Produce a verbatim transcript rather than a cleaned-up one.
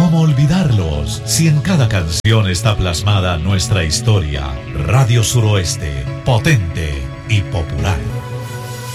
¿Cómo olvidarlos si en cada canción está plasmada nuestra historia? Radio Suroeste, potente y popular.